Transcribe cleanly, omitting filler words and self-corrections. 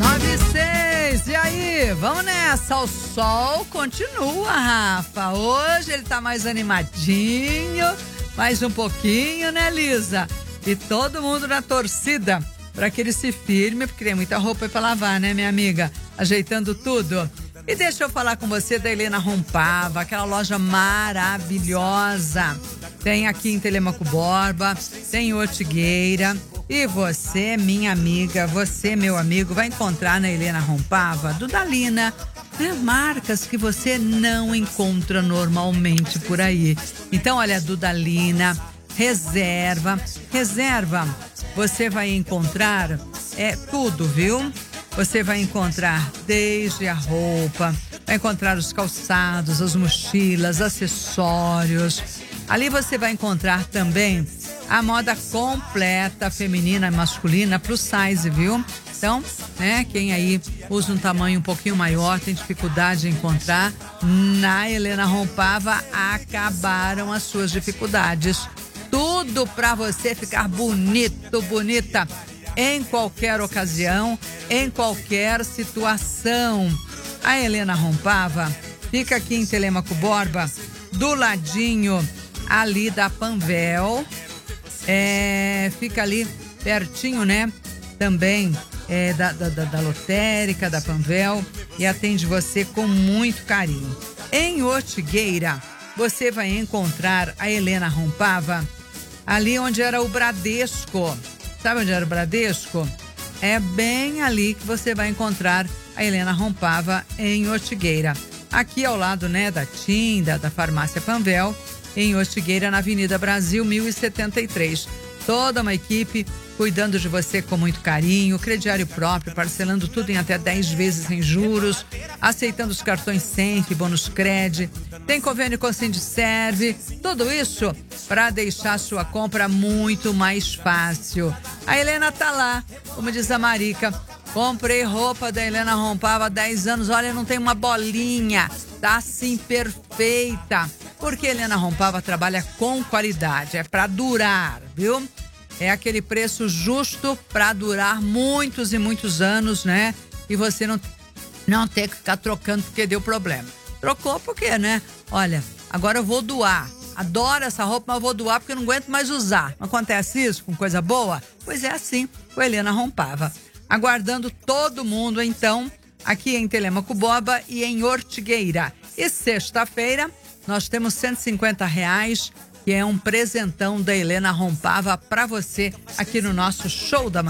9:06, e aí? Vamos nessa, o sol continua, Rafa. Hoje ele tá mais animadinho, mais um pouquinho, né, Lisa? E todo mundo na torcida para que ele se firme, porque tem muita roupa para lavar, né, minha amiga? Ajeitando tudo. E deixa eu falar com você da Helena Rompava, aquela loja maravilhosa. Tem aqui em Telêmaco Borba, tem em Ortigueira. E você, minha amiga, você, meu amigo, vai encontrar na Helena Rompava, Dudalina, né? Marcas que você não encontra normalmente por aí. Então, olha, Dudalina, reserva, você vai encontrar tudo, viu? Você vai encontrar desde a roupa, vai encontrar os calçados, as mochilas, acessórios. Ali você vai encontrar também a moda completa, feminina e masculina, plus size, viu? Então, né, quem aí usa um tamanho um pouquinho maior, tem dificuldade em encontrar, na Helena Rompava acabaram as suas dificuldades. Tudo para você ficar bonito, bonita, em qualquer ocasião, em qualquer situação. A Helena Rompava fica aqui em Telêmaco Borba, do ladinho ali da Panvel. Fica ali pertinho, né? Também da lotérica, da Panvel, e atende você com muito carinho. Em Ortigueira, você vai encontrar a Helena Rompava ali onde era o Bradesco. Sabe onde era o Bradesco? É bem ali que você vai encontrar a Helena Rompava em Ortigueira. Aqui ao lado, né, da TIM, da farmácia Panvel, em Ortigueira, na Avenida Brasil, 1073. Toda uma equipe cuidando de você com muito carinho, crediário próprio, parcelando tudo em até 10 vezes sem juros, aceitando os cartões Senf, bônus Cred, tem convênio com Sindiserve, tudo isso para deixar sua compra muito mais fácil. A Helena tá lá, como diz a Marica, comprei roupa da Helena Rompava há 10 anos, olha, não tem uma bolinha, tá assim perfeita, porque Helena Rompava trabalha com qualidade, é para durar, viu? É aquele preço justo para durar muitos e muitos anos, né? E você não ter que ficar trocando porque deu problema. Trocou porque, né? Olha, agora eu vou doar. Adoro essa roupa, mas eu vou doar porque eu não aguento mais usar. Não acontece isso com coisa boa? Pois é assim, com a Helena Rompava. Aguardando todo mundo, então, aqui em Telêmaco Borba e em Ortigueira. E sexta-feira, nós temos R$150, que é um presentão da Helena Rompava para você aqui no nosso Show da Manhã.